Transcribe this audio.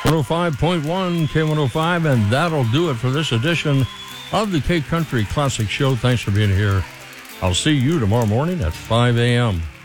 105.1 K105, and that'll do it for this edition of the K Country Classic Show. Thanks for being here. I'll see you tomorrow morning at 5 a.m.